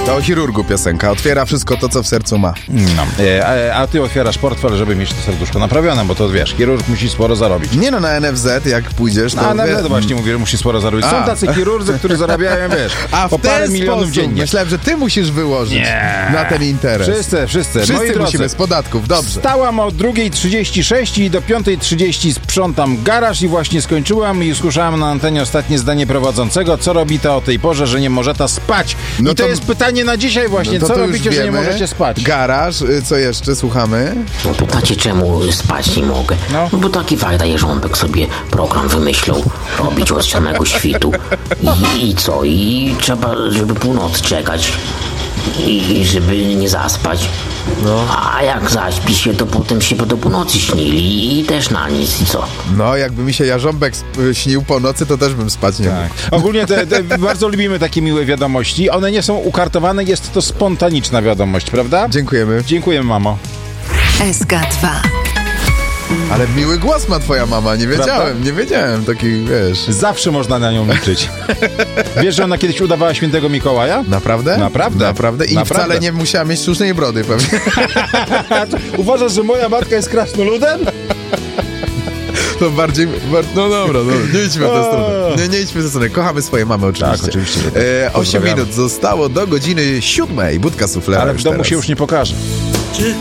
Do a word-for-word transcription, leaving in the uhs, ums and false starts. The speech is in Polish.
To o chirurgu piosenka. Otwiera wszystko to, co w sercu ma. No. E, a, a ty otwierasz portfel, żeby mieć to serduszko naprawione, bo to wiesz, chirurg musi sporo zarobić. Nie no, na N F Z jak pójdziesz, to... No, na wie... N F Z właśnie mówię, że musi sporo zarobić. Są A. tacy chirurdzy, którzy zarabiają, wiesz, A po w ten parę milionów sposób dziennie. myślałem, że ty musisz wyłożyć Nie. na ten interes. Wszyscy, wszyscy. Wszyscy Moi musimy drodzy, z podatków, dobrze. Wstałam o drugiej trzydzieści sześć i do piątej trzydzieści sprzątam garaż i właśnie skończyłam i usłyszałam na antenie ostatnie zdanie prowadzącego, co robi ta o tej porze, że nie może ta spać. No I to, to- jest pytanie na dzisiaj właśnie, No to co to już robicie, że nie wiemy. możecie spać? Garaż, y, co jeszcze, słuchamy? No pytacie, czemu spać nie mogę? No. No, bo taki fajny Jerząbek sobie program wymyślał robić od samego świtu. I, I co? I trzeba, żeby północ czekać. I żeby nie zaspać. No. A jak zaśpi się, to potem się do północy śnili i też na nic. I co? No, jakby mi się Jarząbek sp- śnił po nocy, to też bym spać nie mógł. Tak. Ogólnie te, te, bardzo lubimy takie miłe wiadomości. One nie są ukartowane, jest to spontaniczna wiadomość, prawda? Dziękujemy. Dziękuję, mamo. S K dwa. Ale miły głos ma twoja mama, nie wiedziałem, Prawda? nie wiedziałem, taki, wiesz... Zawsze można na nią liczyć. Wiesz, że ona kiedyś udawała świętego Mikołaja? Naprawdę? Naprawdę. Naprawdę? I Naprawdę. wcale nie musiała mieć sztucznej brody pewnie. Uważasz, że moja matka jest krasnoludem? To bardziej... Bar... No dobra, no, nie idźmy w tę stronę. Nie, nie idźmy w tę stronę. Kochamy swoje mamy oczywiście. Tak, oczywiście. E, osiem Pozdrawiamy. minut zostało do godziny siódmej. Budka suflera. Ale w już domu teraz. się już nie pokaże.